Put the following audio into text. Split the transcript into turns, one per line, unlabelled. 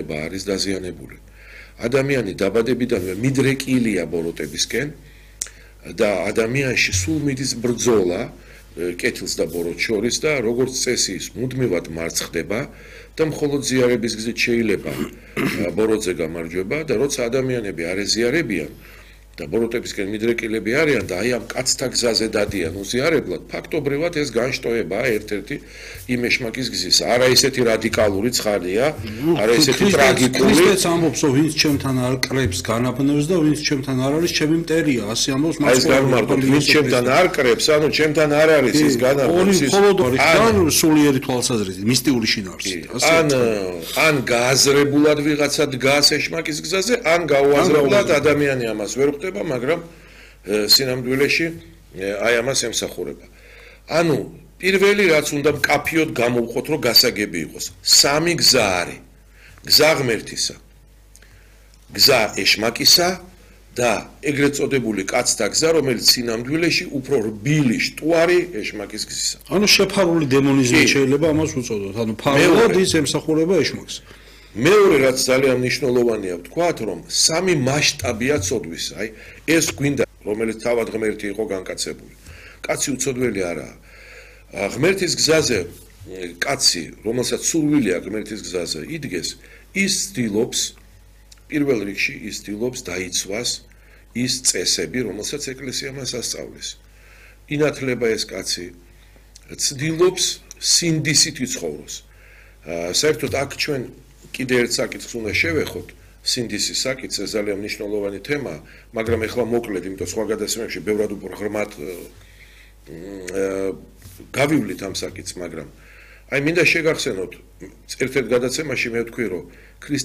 მართლობა არის დაზიანებული. ადამიანი დაბადებიდანვე მიდრეკილია ბოროტებისკენ და ადამიანში სულ მიდის ბრძოლა კეთილს და ბოროტს შორის და როგორც წესი ის მუდმივად მარცხდება და მხოლოდ ზიარების გზით შეიძლება ბოროტზე გამარჯვება და როცა ადამიანები არ ეზიარებიან და ბოროტებისკენ მიდრეკილები არიან და აი ამ კაცთა გზაზე დადიან უზიარებლად, ფაქტობრივად ეს განშტოებაა ერთ-ერთი იმ ეშმაკის გზის. არა ისეთი რადიკალური ცხადია, არა ისეთი ტრაგიკული.
ქრისტეც ამბობს, რომ ვინც ჩემთან არ კრებს განაბნევს და ვინც ჩემთან არ არის, ჩემი მტერია, ასე ამბობს
მას. ეს გამარტოთ, ვინც ჩემთან არ კრებს, ანუ ჩემთან არ არის ის განაბნევს.
ის მხოლოდ არის სულიერი თვალსაზრისით, მისტიური შინაარსით.
ან გააზრებულად ვიღაცა დგას ეშმაკის გზაზე, ან გაუაზრებლად ადამიანი ამას ვერ ხვდება, მაგრამ სინამდვილეში აი ამას ემსახურება. ანუ პირველი რაც უნდა მკაფიოდ გამოვყოთ, რომ გასაგები იყოს. სამი გზა არის. გზა ღმერთისა, გზა ეშმაკისა და ეგრეთ წოდებული კაცთა გზა, რომელიც სინამდვილეში უფრო რბილი შტუარი ეშმაკის გზისა.
ანუ შეფარული დემონიზმი შეიძლება ამას უწოდოთ. ანუ ფარულად ის ემსახურება ეშმაკს.
მეორე რაც ძალიან მნიშვნელოვანია ვთქვათ, რომ სამი მასშტაბია ცოდვის. აი ეს გვინდა, რომელიც თავად ღმერთი იყო განკაცებული. კაცი უცოდველი არაა. ღმერთის გზაზე კაცი, რომელსაც სურვილია ღმერთის გზაზე იდგეს, ის ცდილობს პირველ რიგში ის ცდილობს დაიცვას ის წესები, რომელსაც ეკლესია მას ასწავლის. ინათლება ეს კაცი, ცდილობს სინდისით იცხოვროს. საერთოდ აქ ჩვენ კიდე ერთ საკითხს უნდა შევეხოთ, სინდისის საკითხი, ეს ძალიან მნიშვნელოვანი თემაა, მაგრამ ეხლა მოკლედ, იმიტომ სხვა გადაცემებში ბევრად უფრო ღრმად გავივლით ამ საკითხს, მაგრამ აი მინდა შეგახსენოთ, ერთ-ერთ გადაცემაში მე ვთქვი, რომ